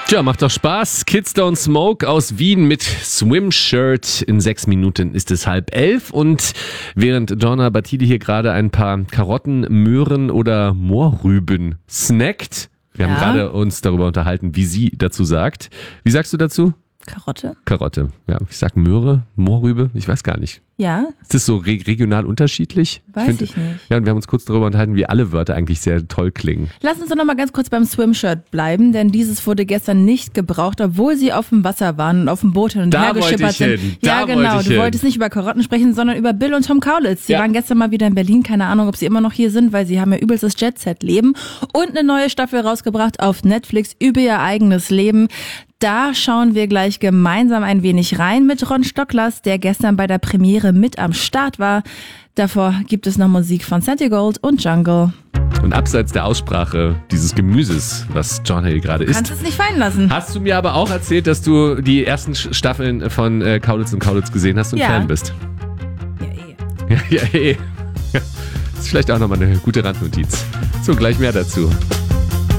Tja, macht doch Spaß. Kids Don't Smoke aus Wien mit Swim-Shirt. In 6 Minuten ist es 10:30 und während Gianna Battili hier gerade ein paar Karotten, Möhren oder Mohrrüben snackt, wir haben gerade uns darüber unterhalten, wie sie dazu sagt. Wie sagst du dazu? Karotte. Karotte. Ja, ich sag Möhre, Mohrrübe, ich weiß gar nicht. Ja. Ist das so regional unterschiedlich? Weiß ich nicht. Ja, und wir haben uns kurz darüber unterhalten, wie alle Wörter eigentlich sehr toll klingen. Lass uns doch noch mal ganz kurz beim Swimshirt bleiben, denn dieses wurde gestern nicht gebraucht, obwohl sie auf dem Wasser waren und auf dem Boot hin und her geschippert sind. Ja, genau. Du wolltest nicht über Karotten sprechen, sondern über Bill und Tom Kaulitz. Sie waren gestern mal wieder in Berlin. Keine Ahnung, ob sie immer noch hier sind, weil sie haben ja übelstes Jet-Set-Leben und eine neue Staffel rausgebracht auf Netflix über ihr eigenes Leben. Da schauen wir gleich gemeinsam ein wenig rein mit Ron Stocklers, der gestern bei der Premiere mit am Start war. Davor gibt es noch Musik von Santigold und Jungle. Und abseits der Aussprache dieses Gemüses, was John hier gerade isst, Kannst es nicht fallen lassen. hast du mir aber auch erzählt, dass du die ersten Staffeln von Kaulitz und Kaulitz gesehen hast und Fan bist. Ja, Ja, eh. Das ist vielleicht auch nochmal eine gute Randnotiz. So, gleich mehr dazu.